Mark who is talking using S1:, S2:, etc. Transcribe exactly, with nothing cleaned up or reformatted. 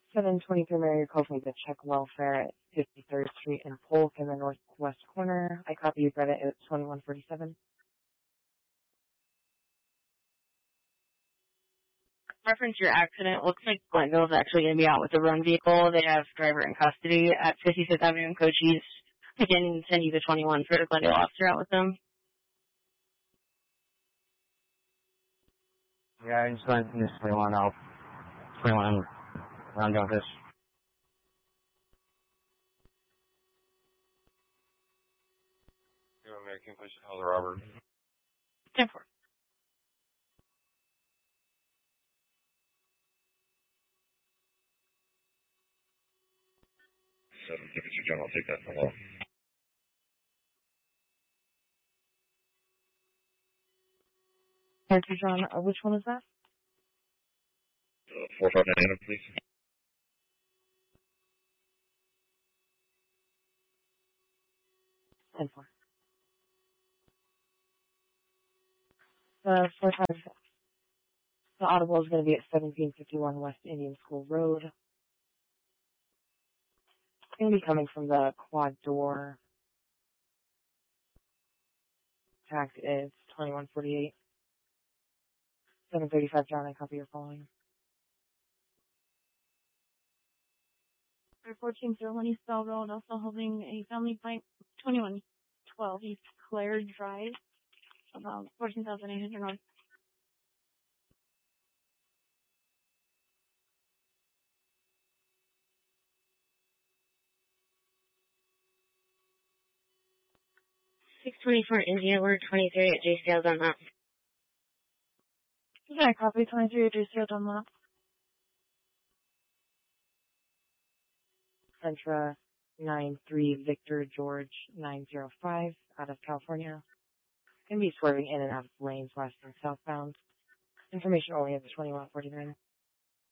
S1: seven twenty-three Mary Copeland to check welfare at fifty-third Street and Polk in the northwest corner. I copy you, Greta, at twenty-one forty-seven.
S2: Reference your accident. Looks like Glenville is actually going to be out with the run vehicle. They have driver in custody at fifty-fifth Avenue and Cochise. I can send you the twenty-one for the Glendale officer out with them.
S3: Yeah, I just going to this twenty-one out. twenty-one round office.
S4: You're American Police, Howler Robert.
S2: ten four.
S4: Seven, Deputy John, I'll take that. Hello.
S1: Thank you, John. Uh, which one is that?
S4: Uh, four five nine, please.
S1: ten four. The four five, the audible is going to be at seventeen fifty-one West Indian School Road. It's going to be coming from the quad door. Tax is twenty-one forty-eight. seven thirty-five, John, I copy your following.
S5: fourteen oh one East Bell Road, also holding a family bike, twenty-one twelve East Clare Drive, about fourteen thousand eight hundred north.
S2: six twenty-four India, we're twenty-three at J C L on that.
S5: Yeah, I copy twenty-three at J C L on that.
S1: Centra nine three Victor George nine zero five out of California. Going to be swerving in and out of lanes west and southbound. Information only at the twenty-one forty-nine.